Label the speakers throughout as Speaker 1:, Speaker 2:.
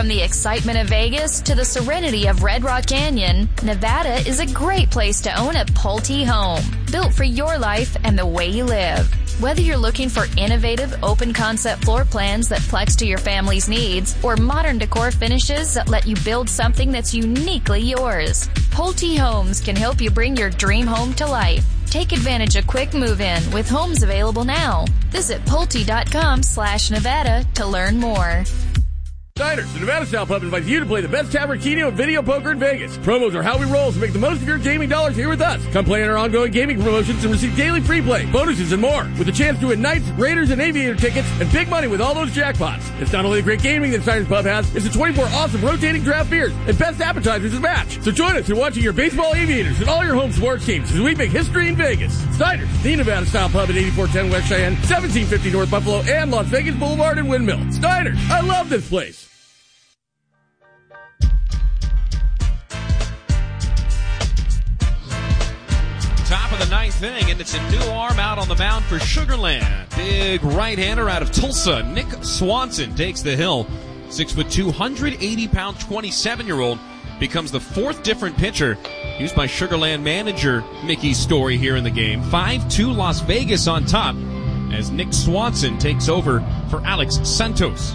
Speaker 1: From the excitement of Vegas to the serenity of Red Rock Canyon, Nevada is a great place to own a Pulte home, built for your life and the way you live. Whether you're looking for innovative, open-concept floor plans that flex to your family's needs, or modern decor finishes that let you build something that's uniquely yours, Pulte Homes can help you bring your dream home to life. Take advantage of quick move-in with homes available now. Visit Pulte.com/Nevada to learn more.
Speaker 2: Snyder's, the Nevada Style Pub, invites you to play the best tavern, keno, and video poker in Vegas. Promos are how we roll, so make the most of your gaming dollars here with us. Come play in our ongoing gaming promotions and receive daily free play, bonuses, and more, with a chance to win Knights, Raiders, and Aviator tickets and big money with all those jackpots. It's not only the great gaming that Snyder's Pub has, it's the 24 awesome rotating draft beers and best appetizers to match. So join us in watching your baseball, Aviators, and all your home sports teams as we make history in Vegas. Snyder's, the Nevada Style Pub at 8410 West Cheyenne, 1750 North Buffalo, and Las Vegas Boulevard and Windmill. Snyder's, I love this place.
Speaker 3: Top of the ninth inning, and it's a new arm out on the mound for Sugar Land. Big right-hander out of Tulsa, Nick Swanson, takes the hill. 6'2", 180-pound, 27-year-old becomes the fourth different pitcher used by Sugar Land manager Mickey Story here in the game. 5-2 Las Vegas on top as Nick Swanson takes over for Alex Santos.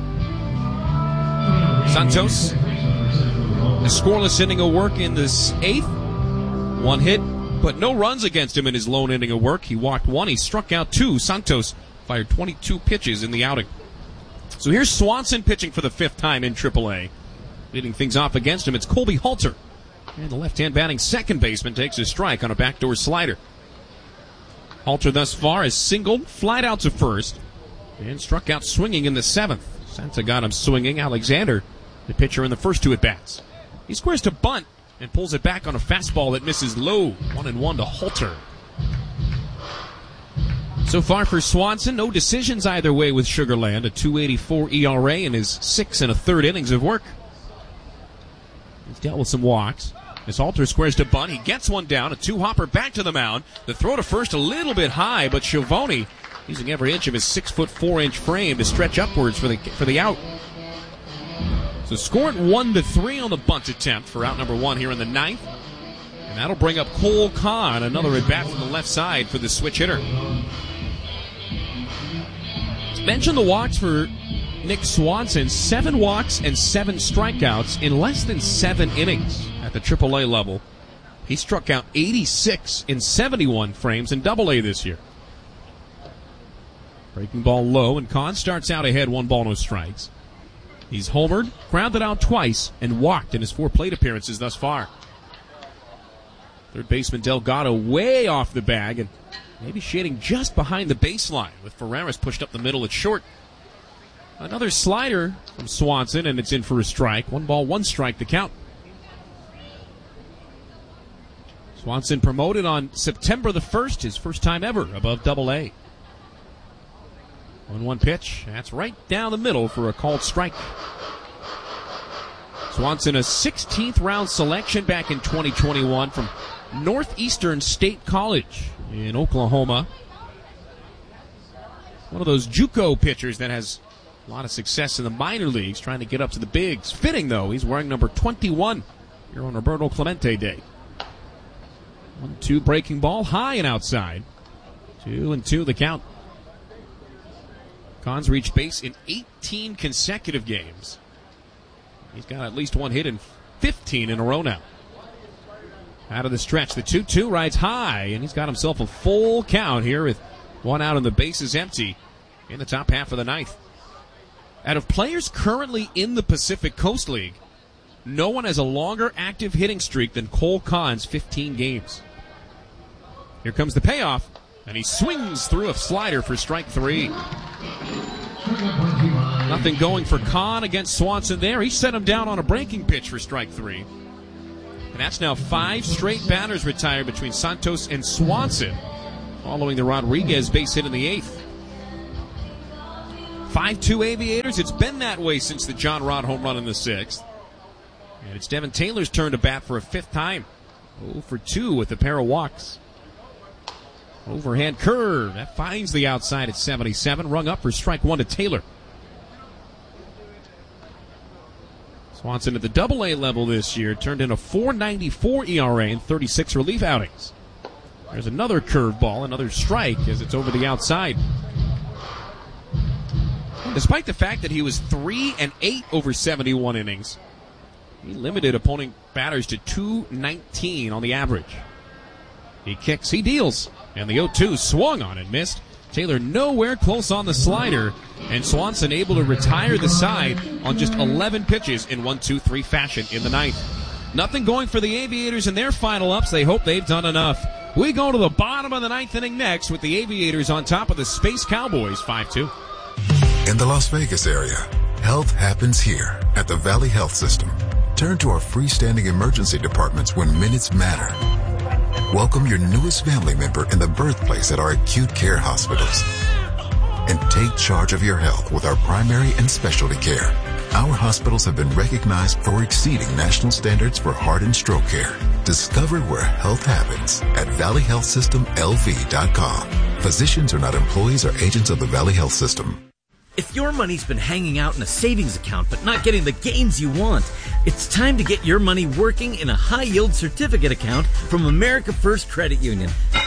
Speaker 3: Santos, a scoreless inning of work in this eighth. One hit, but no runs against him in his lone inning of work. He walked one. He struck out two. Santos fired 22 pitches in the outing. So here's Swanson pitching for the fifth time in AAA. Leading things off against him, it's Colby Halter. And the left-hand batting second baseman takes a strike on a backdoor slider. Halter thus far has singled, flied out to first, and struck out swinging in the seventh. Santa got him swinging. Alexander, the pitcher in the first two at-bats. He squares to bunt and pulls it back on a fastball that misses low. 1-1 to Halter. So far for Swanson, no decisions either way with Sugar Land. A 2.84 ERA in his 6 1/3 innings of work. He's dealt with some walks. As Halter squares to bunt, he gets one down. A two-hopper back to the mound. The throw to first a little bit high, but Schiavone using every inch of his 6'4" frame to stretch upwards for the out. So score it 1-3 on the bunt attempt for out number one here in the ninth. And that'll bring up Cole Kahn, another at-bat from the left side for the switch hitter. Mention the walks for Nick Swanson. 7 walks and 7 strikeouts in less than 7 innings at the AAA level. He struck out 86 in 71 frames in AA this year. Breaking ball low, and Kahn starts out ahead, 1 ball, no strikes. He's homered, grounded out twice, and walked in his 4 plate appearances thus far. Third baseman Delgado way off the bag and maybe shading just behind the baseline with Ferreras pushed up the middle at short. Another slider from Swanson, and it's in for a strike. 1 ball, 1 strike to count. Swanson promoted on September the 1st, his first time ever above AA. 1-1 pitch. That's right down the middle for a called strike. Swanson, a 16th round selection back in 2021 from Northeastern State College in Oklahoma. One of those JUCO pitchers that has a lot of success in the minor leagues, trying to get up to the bigs. Fitting, though, he's wearing number 21 here on Roberto Clemente Day. 1-2 breaking ball, high and outside. 2-2 the count. Kahn's reached base in 18 consecutive games. He's got at least 1 hit in 15 in a row now. Out of the stretch, the 2-2 rides high, and he's got himself a full count here with 1 out and the bases empty in the top half of the ninth. Out of players currently in the Pacific Coast League, no one has a longer active hitting streak than Cole Kahn's 15 games. Here comes the payoff, and he swings through a slider for strike 3. Nothing going for Kahn against Swanson there. He set him down on a breaking pitch for strike 3. And that's now 5 straight batters retired between Santos and Swanson, following the Rodriguez base hit in the 8th. 5-2 Aviators. It's been that way since the John Rod home run in the 6th. And it's Devin Taylor's turn to bat for a 5th time. 0-for-2 with a pair of walks. Overhand curve. That finds the outside at 77. Rung up for strike 1 to Taylor. Swanson at the Double-A level this year turned in a .494 ERA in 36 relief outings. There's another curveball, another strike as it's over the outside. Despite the fact that he was 3-8 over 71 innings, he limited opponent batters to .219 on the average. He kicks, he deals, and the 0-2 swung on and missed. Taylor nowhere close on the slider, and Swanson able to retire the side on just 11 pitches in 1-2-3 fashion in the ninth. Nothing going for the Aviators in their final ups. They hope they've done enough. We go to the bottom of the ninth inning next with the Aviators on top of the Space Cowboys 5-2.
Speaker 4: In the Las Vegas area, health happens here at the Valley Health System. Turn to our freestanding emergency departments when minutes matter. Welcome your newest family member in the birthplace at our acute care hospitals. And take charge of your health with our primary and specialty care. Our hospitals have been recognized for exceeding national standards for heart and stroke care. Discover where health happens at valleyhealthsystemlv.com. Physicians are not employees or agents of the Valley Health System.
Speaker 5: If your money's been hanging out in a savings account but not getting the gains you want, it's time to get your money working in a high-yield certificate account from America First Credit Union.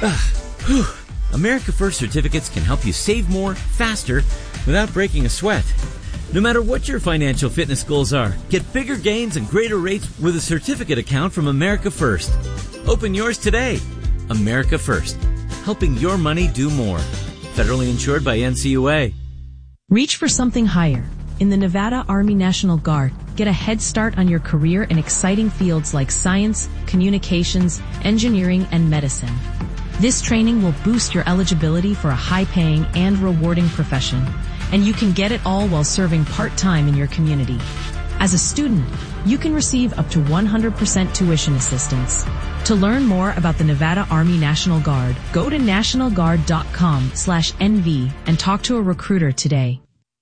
Speaker 5: America First certificates can help you save more, faster, without breaking a sweat. No matter what your financial fitness goals are, get bigger gains and greater rates with a certificate account from America First. Open yours today. America First, helping your money do more. Federally insured by NCUA.
Speaker 6: Reach for something higher. In the Nevada Army National Guard, get a head start on your career in exciting fields like science, communications, engineering, and medicine. This training will boost your eligibility for a high-paying and rewarding profession, and you can get it all while serving part-time in your community. As a student, you can receive up to 100% tuition assistance. To learn more about the Nevada Army National Guard, go to nationalguard.com/NV and talk to a recruiter today.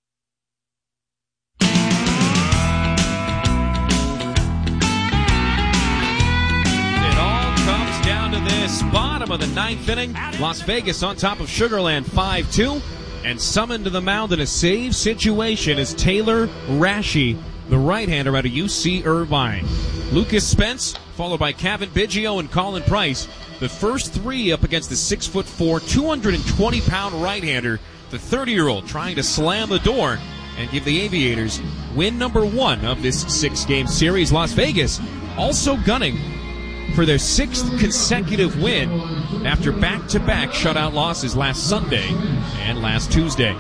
Speaker 3: It all comes down to this. Bottom of the ninth inning. Las Vegas on top of Sugar Land 5-2. And summoned to the mound in a save situation is Taylor Rashi, the right-hander out of UC Irvine. Lucas Spence, followed by Kevin Biggio and Colin Price. The first three up against the 6'4", 220-pound right-hander, the 30-year-old trying to slam the door and give the Aviators win number 1 of this 6-game series. Las Vegas also gunning for their 6th consecutive win after back-to-back shutout losses last Sunday and last Tuesday.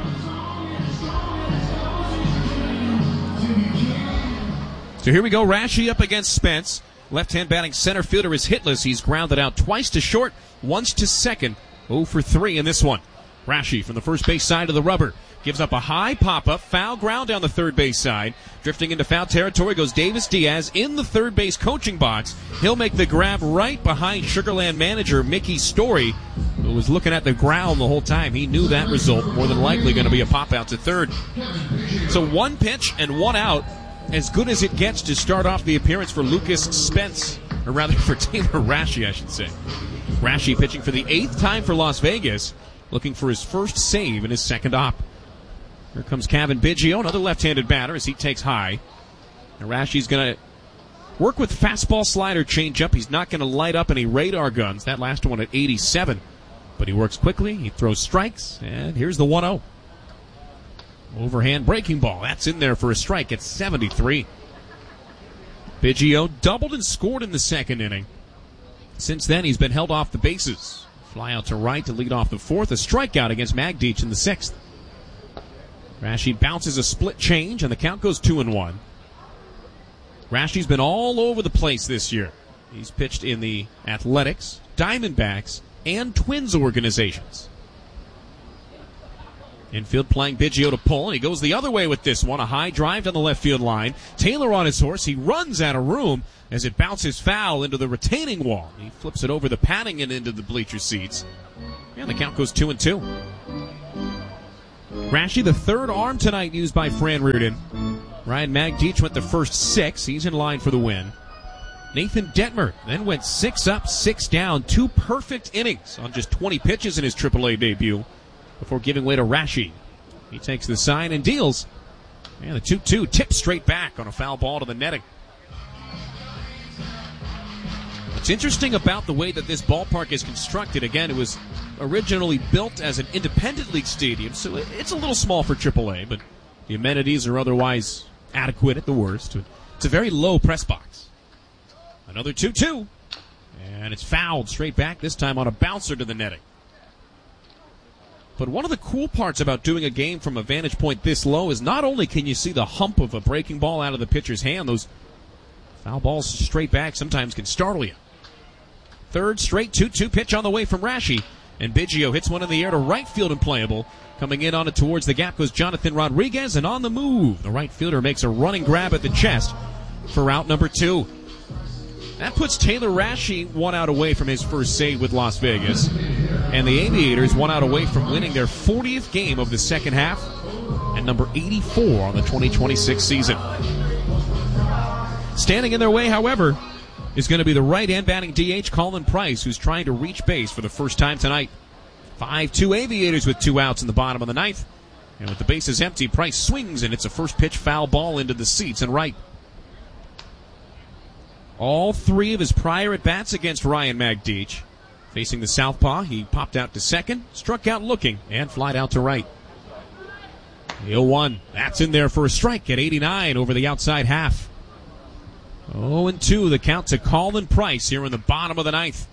Speaker 3: So here we go, Rashi up against Spence. Left-hand batting center fielder is hitless. He's grounded out twice to short, once to second. 0 for 3 in this one. Rashi from the first base side of the rubber gives up a high pop-up, foul ground down the third base side. Drifting into foul territory goes Davis Diaz in the third base coaching box. He'll make the grab right behind Sugar Land manager Mickey Story, who was looking at the ground the whole time. He knew that result, more than likely going to be a pop-out to third. So one pitch and one out. As good as it gets to start off the appearance for Lucas Spence, or rather for Taylor Rashi, I should say. Rashi pitching for the 8th time for Las Vegas, looking for his first save in his second op. Here comes Kevin Biggio, another left-handed batter as he takes high. And Rashi's going to work with fastball, slider, changeup. He's not going to light up any radar guns. That last one at 87. But he works quickly, he throws strikes, and here's the 1-0. Overhand breaking ball. That's in there for a strike at 73. Biggio doubled and scored in the second inning. Since then, he's been held off the bases. Fly out to right to lead off the fourth. A strikeout against Magdic in the sixth. Rashi bounces a split change, and the count goes 2-1. Rashi's been all over the place this year. He's pitched in the Athletics, Diamondbacks, and Twins organizations. Infield playing Biggio to pull, and he goes the other way with this one. A high drive down the left field line. Taylor on his horse. He runs out of room as it bounces foul into the retaining wall. He flips it over the padding and into the bleacher seats. And the count goes 2-2. Rashi, the third arm tonight used by Fran Riordan. Ryan Magdic went the first 6. He's in line for the win. Nathan Detmer then went 6 up, 6 down. 2 perfect innings on just 20 pitches in his AAA debut before giving way to Rashi. He takes the sign and deals. And the 2-2 tips straight back on a foul ball to the netting. What's interesting about the way that this ballpark is constructed, again, it was originally built as an independent league stadium, so it's a little small for AAA, but the amenities are otherwise adequate at the worst. It's a very low press box. Another 2-2, and it's fouled straight back, this time on a bouncer to the netting. But one of the cool parts about doing a game from a vantage point this low is not only can you see the hump of a breaking ball out of the pitcher's hand, those foul balls straight back sometimes can startle you. Third straight 2-2 pitch on the way from Rashi, and Biggio hits one in the air to right field and playable. Coming in on it towards the gap goes Jonathan Rodriguez, and on the move, the right fielder makes a running grab at the chest for out number 2. That puts Taylor Rashi 1 out away from his first save with Las Vegas, and the Aviators 1 out away from winning their 40th game of the second half and number 84 on the 2026 season. Standing in their way, however, is going to be the right-hand batting DH Colin Price, who's trying to reach base for the first time tonight. 5-2 Aviators with 2 outs in the bottom of the ninth. And with the bases empty, Price swings, and it's a first-pitch foul ball into the seats and right. All 3 of his prior at-bats against Ryan Magdich. Facing the southpaw, he popped out to second, struck out looking, and flied out to right. The 0-1, that's in there for a strike at 89 over the outside half. 0-2, the count to Colin Price here in the bottom of the ninth.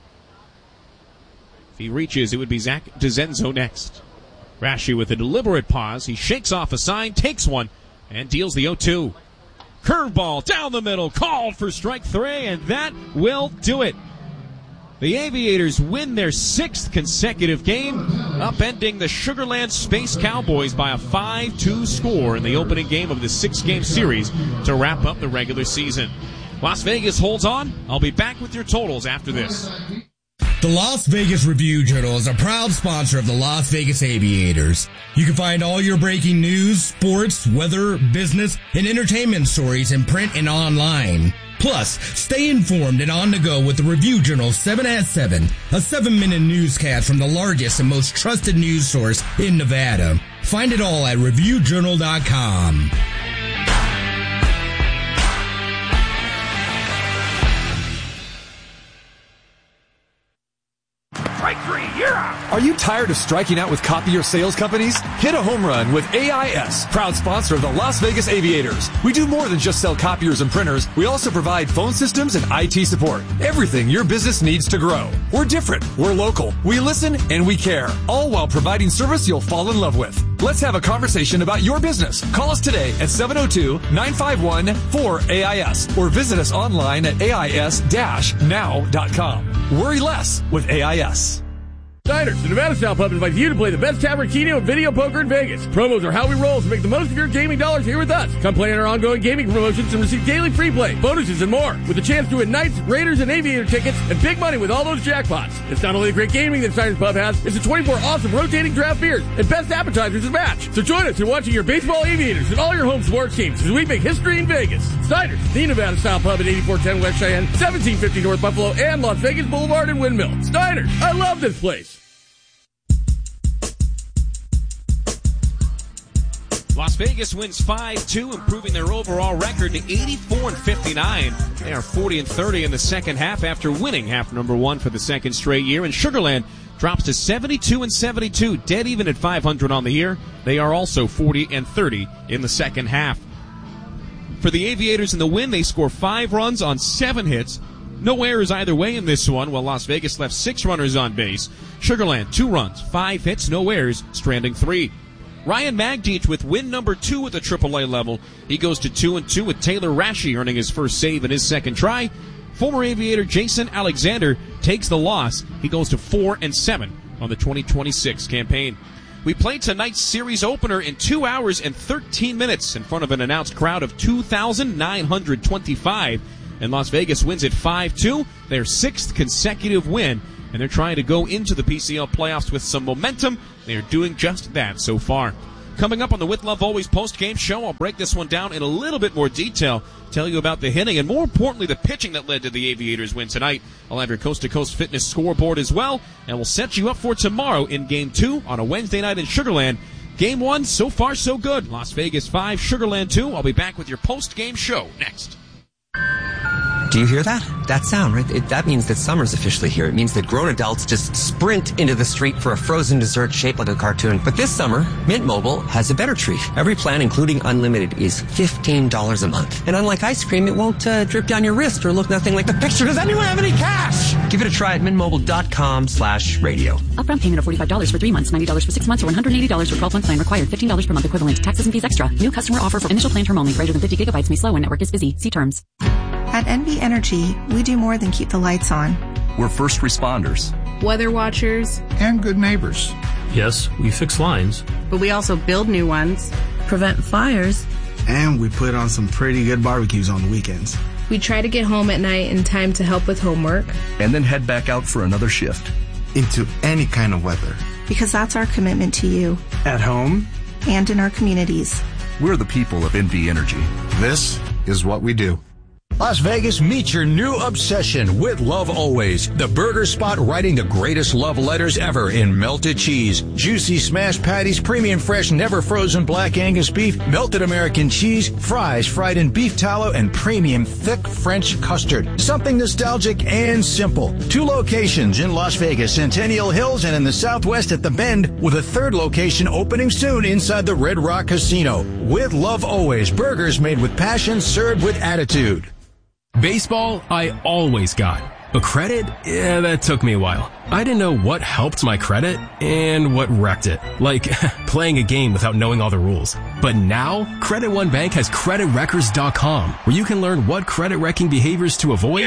Speaker 3: If he reaches, it would be Zach DeZenzo next. Rashi with a deliberate pause. He shakes off a sign, takes one, and deals the 0-2. Curveball down the middle, called for strike 3, and that will do it. The Aviators win their 6th consecutive game, upending the Sugar Land Space Cowboys by a 5-2 score in the opening game of the 6-game series to wrap up the regular season. Las Vegas holds on. I'll be back with your totals after this.
Speaker 7: The Las Vegas Review-Journal is a proud sponsor of the Las Vegas Aviators. You can find all your breaking news, sports, weather, business, and entertainment stories in print and online. Plus, stay informed and on the go with the Review-Journal 7 at 7, a 7-minute newscast from the largest and most trusted news source in Nevada. Find it all at ReviewJournal.com.
Speaker 8: Strike 3, you're out! Are you tired of striking out with copier sales companies? Hit a home run with AIS, proud sponsor of the Las Vegas Aviators. We do more than just sell copiers and printers. We also provide phone systems and IT support. Everything your business needs to grow. We're different. We're local. We listen and we care, all while providing service you'll fall in love with. Let's have a conversation about your business. Call us today at 702-951-4AIS or visit us online at AIS-now.com. Worry less with AIS.
Speaker 2: Diners, the Nevada Style Pub invites you to play the best tavern, keno, and video poker in Vegas. Promos are how we roll, so make the most of your gaming dollars here with us. Come play in our ongoing gaming promotions and receive daily free play, bonuses, and more. With a chance to win Knights, Raiders, and Aviator tickets and big money with all those jackpots. It's not only the great gaming that Diners Pub has, it's the 24 awesome rotating draft beers and best appetizers to match. So join us in watching your baseball Aviators and all your home sports teams as we make history in Vegas. Diners, the Nevada Style Pub at 8410 West Cheyenne, 1750 North Buffalo, and Las Vegas Boulevard and Windmill. Diners, I love this place.
Speaker 3: Las Vegas wins 5-2, improving their overall record to 84-59. They are 40-30 in the second half after winning half number 1 for the second straight year. And Sugar Land drops to 72-72, dead even at 500 on the year. They are also 40-30 in the second half. For the Aviators in the win, they score 5 runs on 7 hits. No errors either way in this one, while Las Vegas left 6 runners on base. Sugar Land, 2 runs, 5 hits, no errors, stranding 3. Ryan Magdich with win number 2 at the AAA level. He goes to 2-2 with Taylor Rashi earning his first save in his second try. Former Aviator Jason Alexander takes the loss. He goes to 4-7 on the 2026 campaign. We played tonight's series opener in 2 hours and 13 minutes in front of an announced crowd of 2,925. And Las Vegas wins it 5-2, their 6th consecutive win. And they're trying to go into the PCL playoffs with some momentum. They are doing just that so far. Coming up on the With Love Always post-game show, I'll break this one down in a little bit more detail, tell you about the hitting, and more importantly, the pitching that led to the Aviators' win tonight. I'll have your coast-to-coast fitness scoreboard as well, and we'll set you up for tomorrow in Game 2 on a Wednesday night in Sugar Land. Game 1, so far so good. Las Vegas 5, Sugarland 2. I'll be back with your post-game show next.
Speaker 9: Do you hear that? That sound, right? That means that summer's officially here. It means that grown adults just sprint into the street for a frozen dessert shaped like a cartoon. But this summer, Mint Mobile has a better treat. Every plan, including unlimited, is $15 a month. And unlike ice cream, it won't drip down your wrist or look nothing like the picture. Does anyone have any cash? Give it a try at mintmobile.com/radio.
Speaker 10: Upfront payment of $45 for 3 months, $90 for 6 months, or $180 for 12-month plan required. $15 per month equivalent. Taxes and fees extra. New customer offer for initial plan term only. Greater than 50 gigabytes may slow when network is busy. See terms.
Speaker 11: At NV Energy, we do more than keep the lights on.
Speaker 12: We're first responders,
Speaker 13: weather watchers,
Speaker 14: and good neighbors.
Speaker 15: Yes, we fix lines,
Speaker 13: but we also build new ones,
Speaker 16: prevent fires,
Speaker 17: and we put on some pretty good barbecues on the weekends.
Speaker 13: We try to get home at night in time to help with homework,
Speaker 12: and then head back out for another shift.
Speaker 14: Into any kind of weather.
Speaker 11: Because that's our commitment to you.
Speaker 17: At home.
Speaker 11: And in our communities.
Speaker 12: We're the people of NV Energy.
Speaker 14: This is what we do.
Speaker 18: Las Vegas, meet your new obsession with Love Always, the burger spot writing the greatest love letters ever in melted cheese, juicy smashed patties, premium fresh never frozen black Angus beef, melted American cheese, fries fried in beef tallow, and premium thick French custard. Something nostalgic and simple. 2 locations in Las Vegas, Centennial Hills, and in the Southwest at The Bend, with a 3rd location opening soon inside the Red Rock Casino. With Love Always, burgers made with passion, served with attitude.
Speaker 19: Baseball, I always got. But credit? Yeah, that took me a while. I didn't know what helped my credit and what wrecked it. Like, playing a game without knowing all the rules. But now, Credit One Bank has CreditWreckers.com, where you can learn what credit-wrecking behaviors to avoid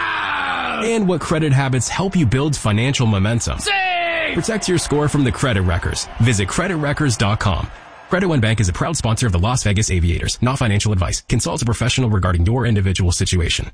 Speaker 19: and what credit habits help you build financial momentum. Protect your score from the Credit Wreckers. Visit CreditWreckers.com. Credit One Bank is a proud sponsor of the Las Vegas Aviators. Not financial advice. Consult a professional regarding your individual situation.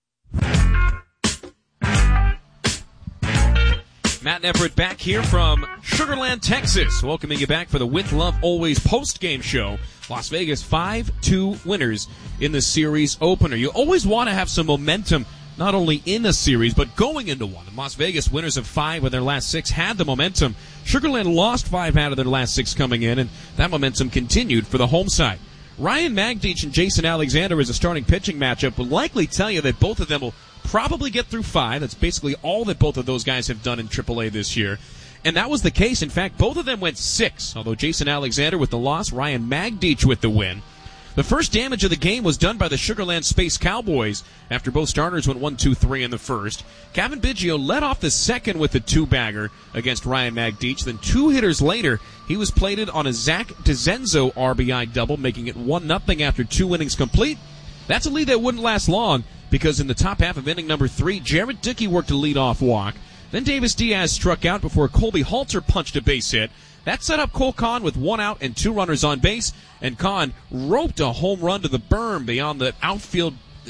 Speaker 3: Matt and Everett back here from Sugarland, Texas, welcoming you back for the With Love Always post-game show. Las Vegas 5-2 winners in the series opener. You always want to have some momentum, not only in a series, but going into one. The Las Vegas winners of 5 of their last 6 had the momentum. Sugarland lost 5 out of their last 6 coming in, and that momentum continued for the home side. Ryan Magdich and Jason Alexander as a starting pitching matchup will likely tell you that both of them will probably get through 5. That's basically all that both of those guys have done in AAA this year. And that was the case. In fact, both of them went 6, although Jason Alexander with the loss, Ryan Magdich with the win. The first damage of the game was done by the Sugarland Space Cowboys after both starters went 1-2-3 in the first. Kevin Biggio led off the second with the 2-bagger against Ryan Magdich. Then 2 hitters later, he was plated on a Zach DeZenzo RBI double, making it 1-0 after 2 innings complete. That's a lead that wouldn't last long because in the top half of inning number 3, Jared Dickey worked a leadoff walk. Then Davis Diaz struck out before Colby Halter punched a base hit. That set up Cole Kahn with 1 out and 2 runners on base, and Kahn roped a home run to the berm beyond the outfield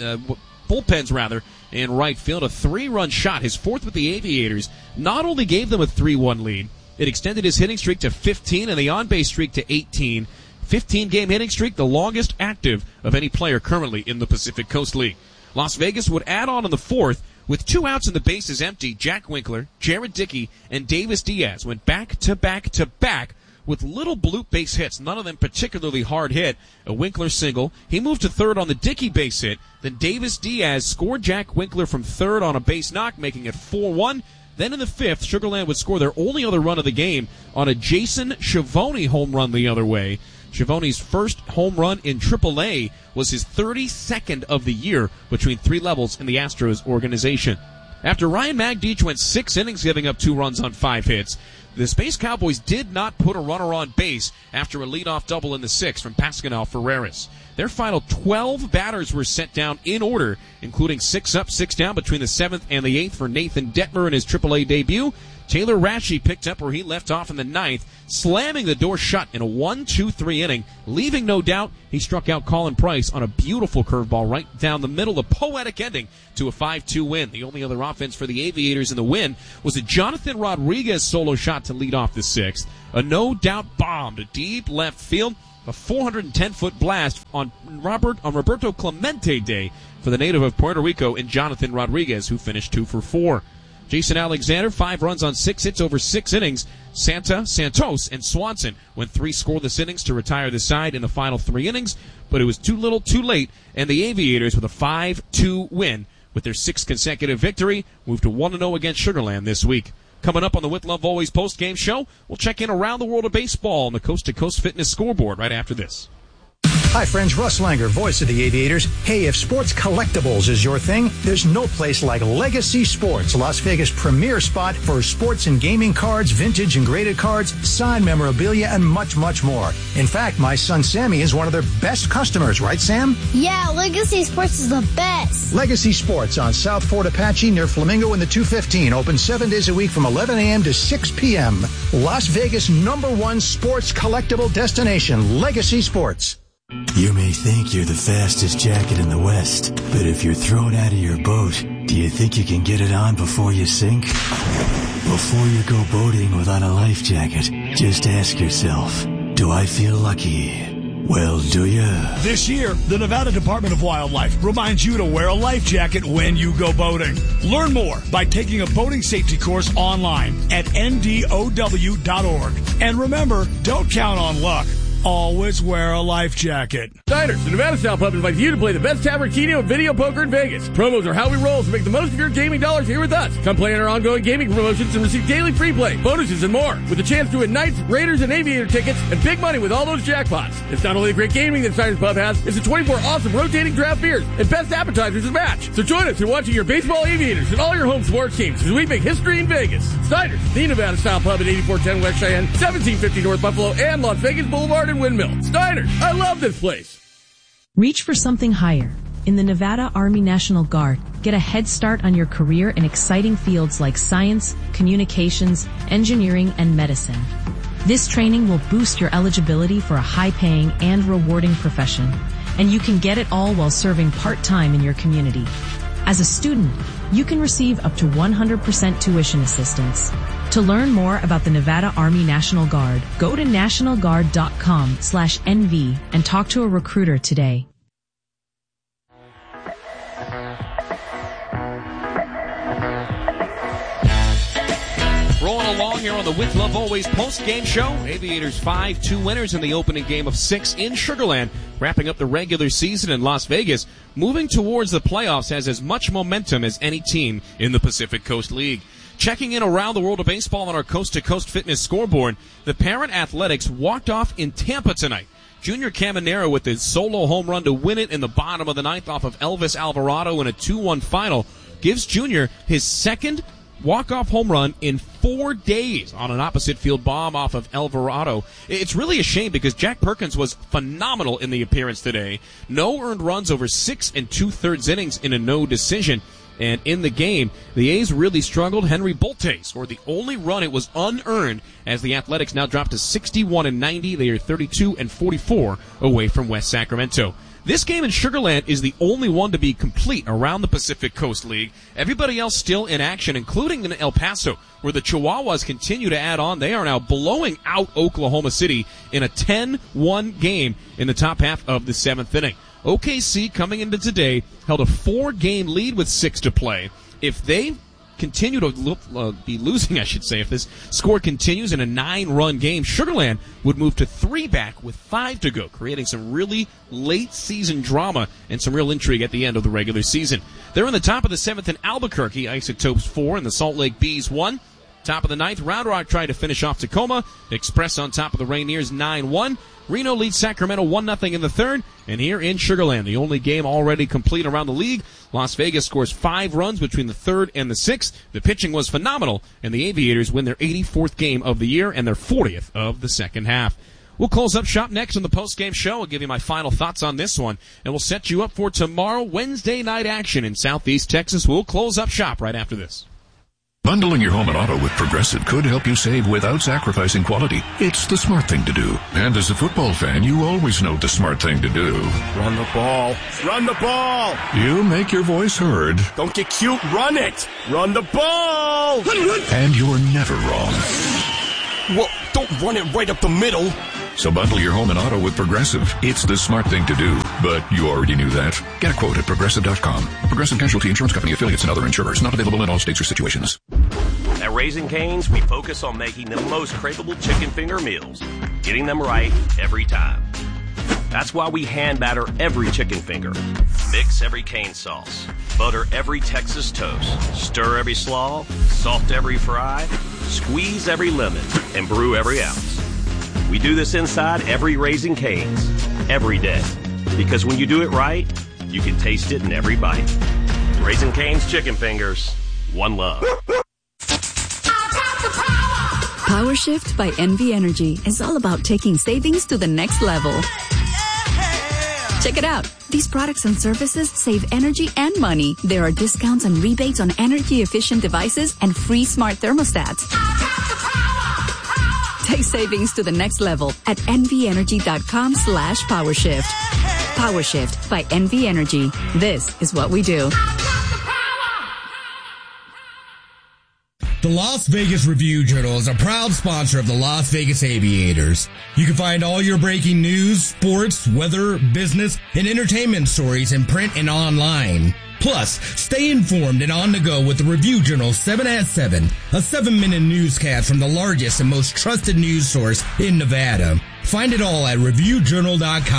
Speaker 3: bullpens in right field. A 3-run shot, his 4th with the Aviators, not only gave them a 3-1 lead, it extended his hitting streak to 15 and the on-base streak to 18. 15-game hitting streak, the longest active of any player currently in the Pacific Coast League. Las Vegas would add on in the 4th. With 2 outs and the bases empty, Jack Winkler, Jared Dickey, and Davis Diaz went back-to-back-to-back with little bloop base hits, none of them particularly hard hit. A Winkler single. He moved to 3rd on the Dickey base hit. Then Davis Diaz scored Jack Winkler from 3rd on a base knock, making it 4-1. Then in the 5th, Sugarland would score their only other run of the game on a Jason Schiavone home run the other way. Schiavone's first home run in AAA was his 32nd of the year between 3 levels in the Astros organization. After Ryan Magdich went 6 innings giving up 2 runs on 5 hits, the Space Cowboys did not put a runner on base after a leadoff double in the 6th from Pascual Ferreras. Their final 12 batters were sent down in order, including 6 up, 6 down between the 7th and the 8th for Nathan Detmer in his AAA debut. Taylor Rashi picked up where he left off in the 9th, slamming the door shut in a 1-2-3 inning, leaving no doubt he struck out Colin Price on a beautiful curveball right down the middle, a poetic ending to a 5-2 win. The only other offense for the Aviators in the win was a Jonathan Rodriguez solo shot to lead off the 6th, a no-doubt bomb to deep left field, a 410-foot blast on Roberto Clemente Day for the native of Puerto Rico and Jonathan Rodriguez, who finished 2 for 4. Jason Alexander, 5 runs on 6 hits over 6 innings. Santos, and Swanson went 3 scoreless innings to retire the side in the final 3 innings, but it was too little too late, and the Aviators with a 5-2 win with their 6th consecutive victory moved to 1-0 against Sugar Land this week. Coming up on the With Love Always post-game show, we'll check in around the world of baseball on the Coast to Coast Fitness scoreboard right after this.
Speaker 16: Hi friends, Russ Langer, voice of the Aviators. Hey, if sports collectibles is your thing, there's no place like Legacy Sports, Las Vegas' premier spot for sports and gaming cards, vintage and graded cards, signed memorabilia, and much, much more. In fact, my son Sammy is one of their best customers, right Sam?
Speaker 20: Yeah, Legacy Sports is the best.
Speaker 16: Legacy Sports on South Fort Apache near Flamingo in the 215, open 7 days a week from 11 a.m. to 6 p.m. Las Vegas' #1 sports collectible destination, Legacy Sports.
Speaker 21: You may think you're the fastest jacket in the West, but if you're thrown out of your boat, do you think you can get it on before you sink? Before you go boating without a life jacket, just ask yourself, do I feel lucky? Well, do you?
Speaker 22: This year, the Nevada Department of Wildlife reminds you to wear a life jacket when you go boating. Learn more by taking a boating safety course online at ndow.org. And remember, don't count on luck. Always wear a life jacket.
Speaker 2: Diners, the Nevada Style Pub invites you to play the best Tavern Keno and video poker in Vegas. Promos are how we roll, so make the most of your gaming dollars here with us. Come play in our ongoing gaming promotions and receive daily free play, bonuses, and more. With a chance to win Knights, Raiders, and Aviator tickets and big money with all those jackpots. It's not only the great gaming that Diners Pub has, it's the 24 awesome rotating draft beers and best appetizers to match. So join us in watching your baseball Aviators and all your home sports teams as we make history in Vegas. Diners, the Nevada Style Pub at 8410 West Cheyenne, 1750 North Buffalo, and Las Vegas Boulevard and Windmill. Steiners, I love this place.
Speaker 6: Reach for something higher. In the Nevada Army National Guard, get a head start on your career in exciting fields like science, communications, engineering, and medicine. This training will boost your eligibility for a high-paying and rewarding profession, and you can get it all while serving part-time in your community. As a student, you can receive up to 100% tuition assistance. To learn more about the Nevada Army National Guard, go to nationalguard.com/NV and talk to a recruiter today.
Speaker 3: Rolling along here on the With Love Always post-game show. Aviators 5-2 winners in the opening game of 6 in Sugar Land, wrapping up the regular season in Las Vegas. Moving towards the playoffs has as much momentum as any team in the Pacific Coast League. Checking in around the world of baseball on our Coast to Coast Fitness scoreboard, the Parent Athletics walked off in Tampa tonight. Junior Caminero with his solo home run to win it in the bottom of the 9th off of Elvis Alvarado in a 2-1 final gives Junior his second walk-off home run in 4 days on an opposite field bomb off of Alvarado. It's really a shame because Jack Perkins was phenomenal in the appearance today. No earned runs over 6 2/3 innings in a no decision. And in the game, the A's really struggled. Henry Bolte scored the only run. It was unearned as the Athletics now drop to 61-90. They are 32-44 away from West Sacramento. This game in Sugar Land is the only one to be complete around the Pacific Coast League. Everybody else still in action, including in El Paso, where the Chihuahuas continue to add on. They are now blowing out Oklahoma City in a 10-1 game in the top half of the 7th inning. OKC, coming into today, held a 4-game lead with 6 to play. If they continue to be losing, I should say, if this score continues in a 9-run game, Sugar Land would move to 3 back with 5 to go, creating some really late-season drama and some real intrigue at the end of the regular season. They're in the top of the 7th in Albuquerque, Isotopes 4, and the Salt Lake Bees 1. Top of the 9th, Round Rock tried to finish off Tacoma. Express on top of the Rainiers 9-1. Reno leads Sacramento 1-0 in the 3rd. And here in Sugar Land, the only game already complete around the league, Las Vegas scores 5 runs between the 3rd and the 6th. The pitching was phenomenal, and the Aviators win their 84th game of the year and their 40th of the second half. We'll close up shop next on the post-game show. I'll give you my final thoughts on this one, and we'll set you up for tomorrow, Wednesday night action in Southeast Texas. We'll close up shop right after this.
Speaker 23: Bundling your home and auto with Progressive could help you save without sacrificing quality. It's the smart thing to do. And as a football fan, you always know the smart thing to do.
Speaker 24: Run the ball. Run the ball.
Speaker 23: You make your voice heard.
Speaker 24: Don't get cute. Run it. Run the ball.
Speaker 23: And you're never wrong.
Speaker 24: Well, don't run it right up the middle.
Speaker 23: So bundle your home and auto with Progressive. It's the smart thing to do. But you already knew that. Get a quote at Progressive.com. Progressive Casualty Insurance Company affiliates and other insurers. Not available in all states or situations.
Speaker 1: Raising Cane's, we focus on making the most craveable chicken finger meals, getting them right every time. That's why we hand batter every chicken finger, mix every cane sauce, butter every Texas toast, stir every slaw, salt every fry, squeeze every lemon, and brew every ounce. We do this inside every Raising Cane's, every day. Because when you do it right, you can taste it in every bite. Raising Cane's chicken fingers, one love.
Speaker 10: Power Shift by NV Energy is all about taking savings to the next level. Check it out. These products and services save energy and money. There are discounts and rebates on energy-efficient devices and free smart thermostats. Take savings to the next level at nvenergy.com/PowerShift. PowerShift by NV Energy. This is what we do.
Speaker 4: The Las Vegas Review-Journal is a proud sponsor of the Las Vegas Aviators. You can find all your breaking news, sports, weather, business, and entertainment stories in print and online. Plus, stay informed and on the go with the Review-Journal 7 at 7, a 7-minute newscast from the largest and most trusted news source in Nevada. Find it all at reviewjournal.com.